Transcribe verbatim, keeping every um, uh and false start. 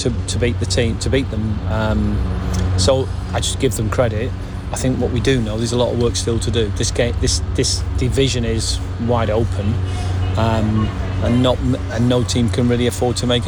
to, to beat the team, to beat them. Um, so I just give them credit. I think what we do know, there's a lot of work still to do. This game, this this division is wide open, um, and not and no team can really afford to make